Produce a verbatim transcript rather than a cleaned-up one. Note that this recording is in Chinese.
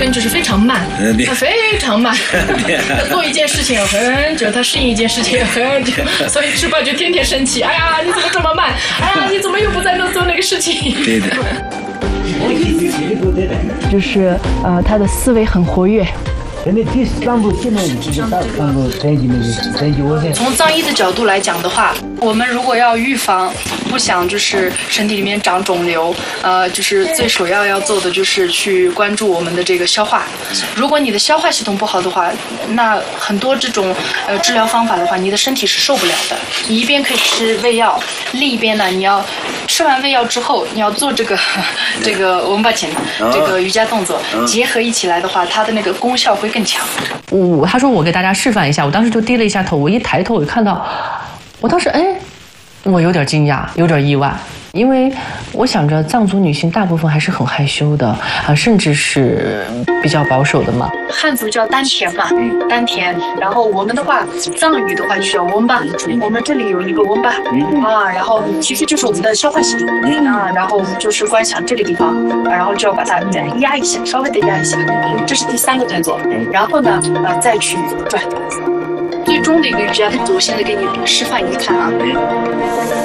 分就是非常慢，它非常慢。做一件事情要很久，他适应一件事情要很久，所以吃饭就天天生气。哎呀，你怎么这么慢？哎呀，你怎么又不在那做那个事情？ 对的。 就是呃，他的思维很活跃。 从藏医的角度来讲的话，我们如果要预防，不想就是身体里面长肿瘤，呃，就是最首要要做的就是去关注我们的这个消化。如果你的消化系统不好的话，那很多这种呃治疗方法的话，你的身体是受不了的。你一边可以吃胃药，另一边呢，你要吃完胃药之后，你要做这个这个我们把前这个瑜伽动作结合一起来的话，它的那个功效会更强。 我他说我给大家示范一下，我当时就低了一下头，我一抬头我就看到，我当时哎，我有点惊讶，有点意外，因为我想着藏族女性大部分还是很害羞的啊，甚至是比较保守的嘛。 汉族叫丹田嘛，丹田。然后我们的话，藏语的话就叫温巴，我们这里有一个温巴啊，然后其实就是我们的消化系统啊，然后我们就是观想这个地方，然后就要把它压一下，稍微的压一下，这是第三个动作。然后呢，呃，再去转。最终的一个瑜伽动作，我现在给你示范一个看啊。